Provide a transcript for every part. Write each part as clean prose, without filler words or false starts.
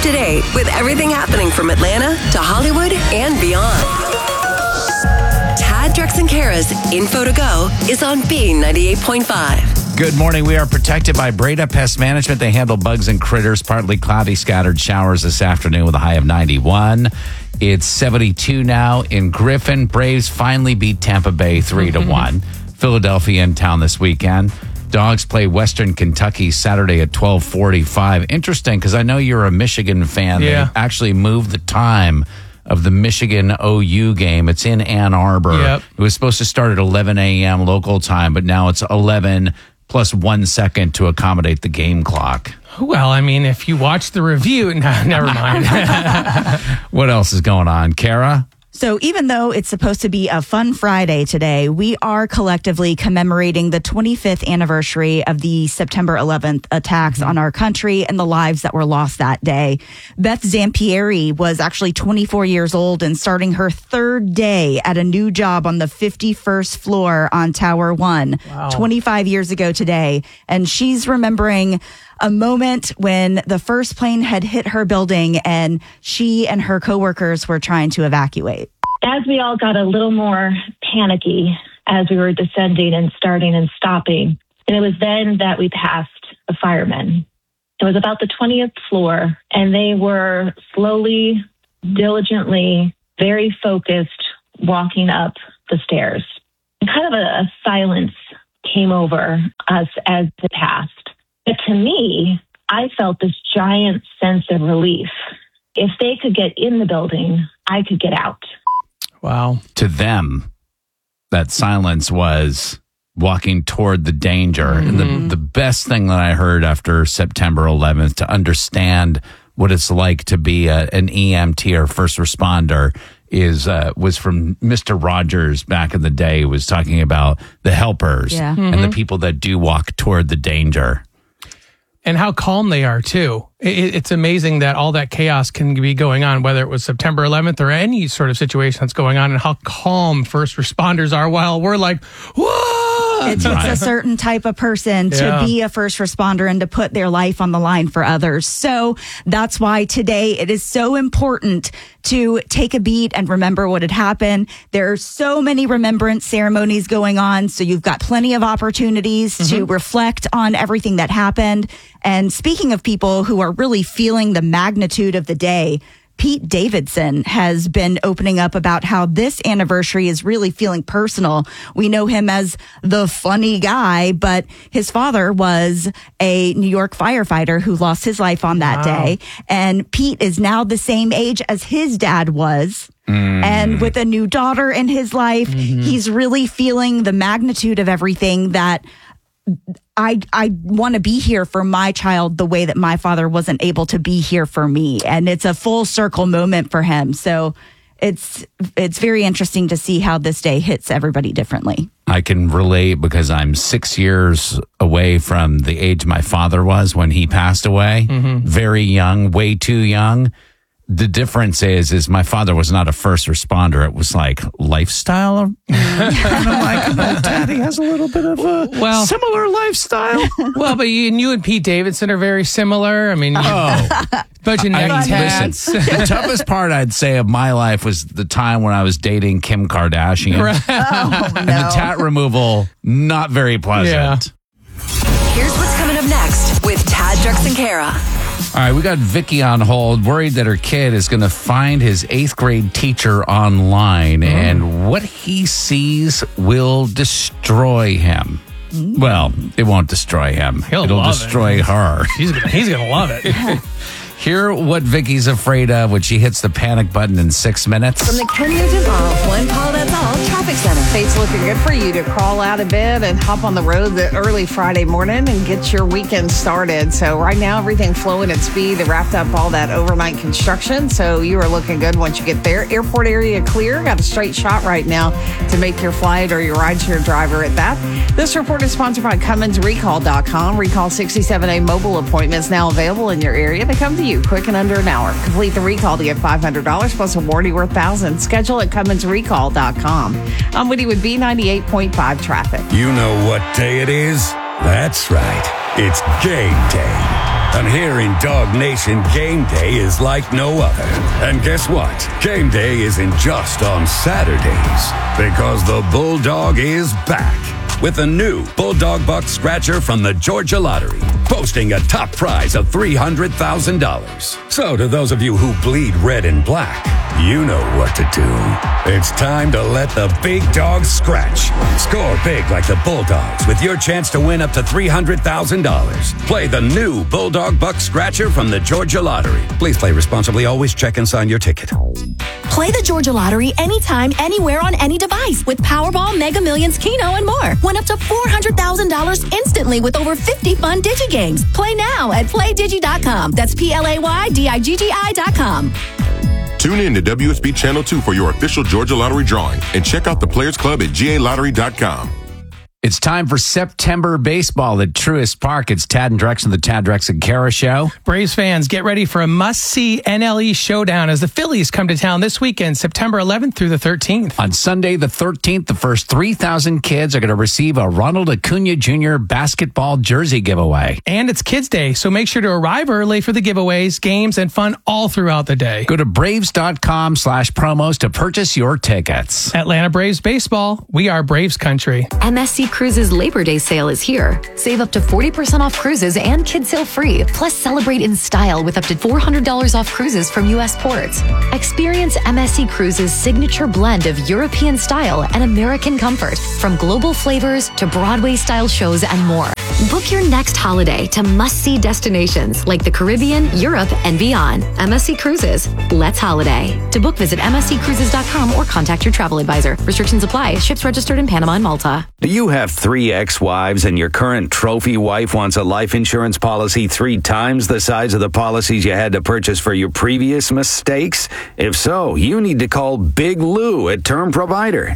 to date with everything happening from Atlanta to Hollywood and beyond. Tad, Drex, and Kara's Info to Go is on B98.5. Good morning. We are protected by Breda Pest Management. They handle bugs and critters. Partly cloudy, scattered showers this afternoon with a high of 91. It's 72 now in Griffin. Braves finally beat Tampa Bay 3-1. Philadelphia in town this weekend. Dogs play Western Kentucky Saturday at 12:45. Interesting, because I know you're a Michigan fan. Yeah. They actually moved the time of the Michigan OU game. It's in Ann Arbor. Yep. It was supposed to start at 11 a.m. local time, but now it's 11 plus 1 second to accommodate the game clock. Well, I mean, if you watch the review, no, never mind. What else is going on, Kara? So even though it's supposed to be a fun Friday today, we are collectively commemorating the 25th anniversary of the September 11th attacks on our country and the lives that were lost that day. Beth Zampieri was actually 24 years old and starting her third day at a new job on the 51st floor on Tower 1, 25 years ago today. And she's remembering a moment when the first plane had hit her building and she and her coworkers were trying to evacuate. As we all got a little more panicky as we were descending and starting and stopping, and it was then that we passed a fireman. It was about the 20th floor, and they were slowly, diligently, very focused, walking up the stairs. And kind of a silence came over us as it passed. But to me, I felt this giant sense of relief. If they could get in the building, I could get out. Wow. To them, that silence was walking toward the danger. And the best thing that I heard after September 11th to understand what it's like to be an EMT or first responder was from Mr. Rogers back in the day. He was talking about the helpers and the people that do walk toward the danger. And how calm they are, too. It's amazing that all that chaos can be going on, whether it was September 11th or any sort of situation that's going on, and how calm first responders are while we're like, whoa! It's a certain type of person to be a first responder and to put their life on the line for others. So that's why today it is so important to take a beat and remember what had happened. There are so many remembrance ceremonies going on, so you've got plenty of opportunities to reflect on everything that happened. And speaking of people who are really feeling the magnitude of the day, Pete Davidson has been opening up about how this anniversary is really feeling personal. We know him as the funny guy, but his father was a New York firefighter who lost his life on that day. And Pete is now the same age as his dad was. And with a new daughter in his life, he's really feeling the magnitude of everything that I want to be here for my child the way that my father wasn't able to be here for me. And it's a full circle moment for him. So it's very interesting to see how this day hits everybody differently. I can relate because I'm 6 years away from the age my father was when he passed away. Very young, way too young. The difference is my father was not a first responder. It was like lifestyle. Kind of like, Daddy has a little bit of a similar lifestyle. Well, but you and Pete Davidson are very similar. I mean, bunch of neck tats. Listen, the toughest part I'd say of my life was the time when I was dating Kim Kardashian. And the tat removal, not very pleasant. Yeah. Here's what's coming up next with Tad, Drex, and Kara. All right, we got Vicky on hold, worried that her kid is going to find his 8th grade teacher online, and what he sees will destroy him. Well, it won't destroy him. It'll destroy her. He's gonna love it. Hear what Vicky's afraid of when she hits the panic button in 6 minutes. From the Ken Nugent One Call That's All Traffic Center. It's looking good for you to crawl out of bed and hop on the road the early Friday morning and get your weekend started. So right now, everything flowing at speed. They wrapped up all that overnight construction, so you are looking good once you get there. Airport area clear. Got a straight shot right now to make your flight or your rideshare driver at that. This report is sponsored by CumminsRecall.com. Recall 67A mobile appointments now available in your area. They come to you quick and under an hour. Complete the recall to get $500 plus a warranty worth $1,000. Schedule at CumminsRecall.com. I'm Woody with B98.5 traffic. You know what day it is? That's right. It's game day. And here in Dog Nation, game day is like no other. And guess what? Game day isn't just on Saturdays, because the Bulldog is back with a new Bulldog Buck Scratcher from the Georgia Lottery, boasting a top prize of $300,000. So to those of you who bleed red and black, you know what to do. It's time to let the big dogs scratch. Score big like the Bulldogs with your chance to win up to $300,000. Play the new Bulldog Buck Scratcher from the Georgia Lottery. Please play responsibly. Always check and sign your ticket. Play the Georgia Lottery anytime, anywhere on any device with Powerball, Mega Millions, Keno, and more. Win up to $400,000 instantly with over 50 fun DigiGames. Play now at PlayDigi.com. That's PlayDigi.com. Tune in to WSB Channel 2 for your official Georgia Lottery drawing and check out the Players Club at GALottery.com. It's time for September baseball at Truist Park. It's Tad and Drex and the Tad, Drex, and Kara Show. Braves fans, get ready for a must-see NLE showdown as the Phillies come to town this weekend, September 11th through the 13th. On Sunday the 13th, the first 3,000 kids are going to receive a Ronald Acuna Jr. basketball jersey giveaway. And it's Kids Day, so make sure to arrive early for the giveaways, games, and fun all throughout the day. Go to Braves.com/promos to purchase your tickets. Atlanta Braves baseball, we are Braves country. MSC Cruises Labor Day sale is here. Save up to 40% off cruises and kids sail free. Plus, celebrate in style with up to $400 off cruises from U.S. ports. Experience MSC Cruises' signature blend of European style and American comfort, from global flavors to Broadway-style shows and more. Book your next holiday to must-see destinations like the Caribbean, Europe, and beyond. MSC Cruises. Let's holiday. To book, visit msccruises.com or contact your travel advisor. Restrictions apply. Ships registered in Panama and Malta. Do you have 3 ex-wives and your current trophy wife wants a life insurance policy 3 times the size of the policies you had to purchase for your previous mistakes? If so, you need to call Big Lou at Term Provider,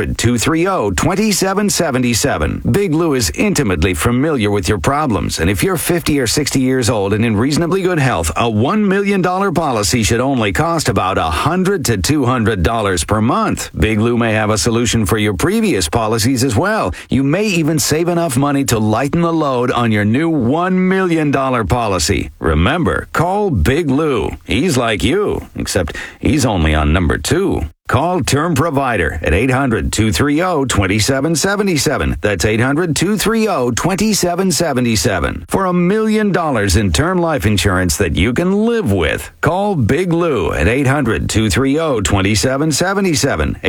800-230-2777. Big Lou is intimately familiar with your problems, and if you're 50 or 60 years old and in reasonably good health, a $1 million policy should only cost about $100 to $200 per month. Big Lou may have a solution for your previous policies as well. You may even save enough money to lighten the load on your new $1 million policy. Remember, call Big Lou. He's like you, except he's only on number 2. Call Term Provider at 800-230-2777. That's 800-230-2777. For $1 million in term life insurance that you can live with. Call Big Lou at 800-230-2777.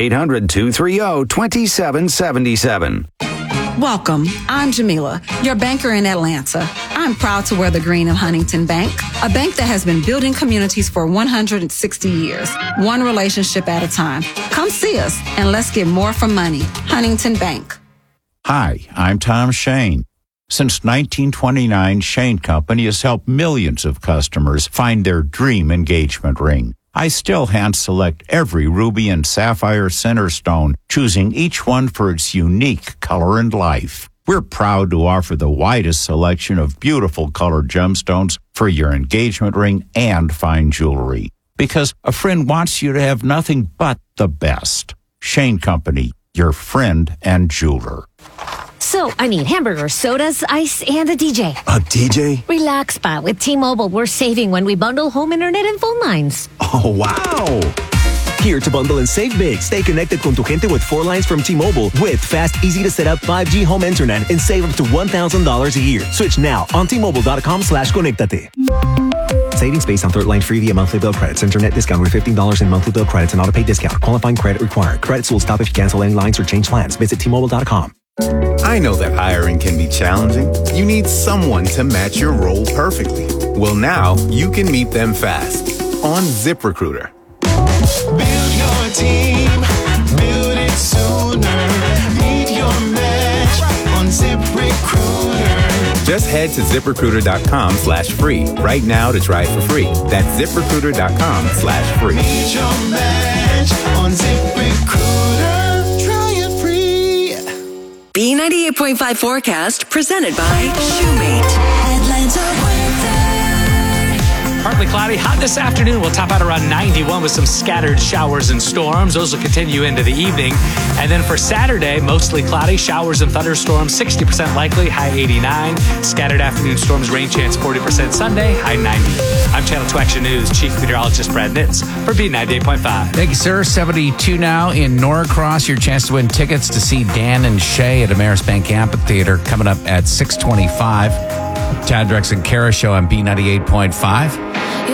800-230-2777. Welcome. I'm Jamila, your banker in Atlanta. I'm proud to wear the green of Huntington Bank, a bank that has been building communities for 160 years, one relationship at a time. Come see us and let's get more for money. Huntington Bank. Hi, I'm Tom Shane. Since 1929, Shane Company has helped millions of customers find their dream engagement ring. I still hand-select every ruby and sapphire center stone, choosing each one for its unique color and life. We're proud to offer the widest selection of beautiful colored gemstones for your engagement ring and fine jewelry. Because a friend wants you to have nothing but the best. Shane Company, your friend and jeweler. So, hamburgers, sodas, ice, and a DJ. A DJ? Relax, pa. With T-Mobile, we're saving when we bundle home internet and phone lines. Oh, wow! Here to bundle and save big. Stay connected con tu gente with 4 lines from T-Mobile with fast, easy-to-set-up 5G home internet and save up to $1,000 a year. Switch now on T-Mobile.com/conectate. Savings based on 3rd line free via monthly bill credits. Internet discount with $15 in monthly bill credits and auto-pay discount. Qualifying credit required. Credits will stop if you cancel any lines or change plans. Visit T-Mobile.com. I know that hiring can be challenging. You need someone to match your role perfectly. Well, now you can meet them fast on ZipRecruiter. Build your team, build it sooner. Meet your match on ZipRecruiter. Just head to ZipRecruiter.com/free right now to try it for free. That's ZipRecruiter.com/free. Meet your match on ZipRecruiter. B98.5 forecast presented by Shoemate. Atlanta weather. Our partly cloudy. Hot this afternoon. We'll top out around 91 with some scattered showers and storms. Those will continue into the evening. And then for Saturday, mostly cloudy, showers and thunderstorms, 60% likely, high 89. Scattered afternoon storms, rain chance 40% Sunday, high 90. I'm Channel 2 Action News Chief Meteorologist Brad Nitz for B98.5. Thank you, sir. 72 now in Norcross. Your chance to win tickets to see Dan and Shay at Ameris Bank Amphitheater coming up at 6:25. Tad Drex and Kara show on B98.5.